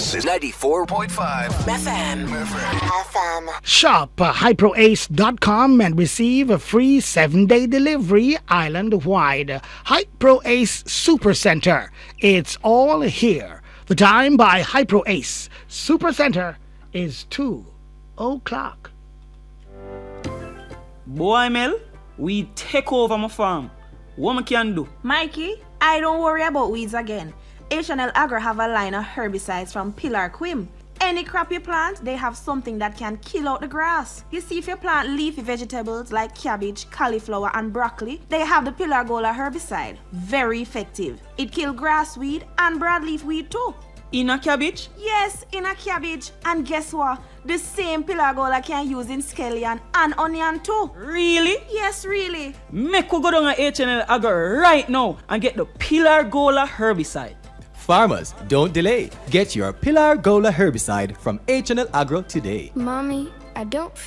This is 94.5 FM. Shop HyproAce.com and receive a free 7-day delivery island-wide. HyproAce Supercenter. It's all here. The time by HyproAce Supercenter is 2 o'clock. Boy, Mel, we take over my farm. What we can do? Mikey, I don't worry about weeds again. H&L Agro have a line of herbicides from Pilar Quim. Any crop you plant, they have something that can kill out the grass. You see, if you plant leafy vegetables like cabbage, cauliflower and broccoli, they have the Pilar Gola herbicide. Very effective. It kills grass weed and broadleaf weed too. In a cabbage? Yes, in a cabbage. And guess what? The same Pilar Gola can use in scallion and onion too. Really? Yes, really. Make we go down to H&L Agro right now and get the Pilar Gola herbicide. Farmers, don't delay. Get your Pilar Gola herbicide from H&L Agro today. Mommy, I don't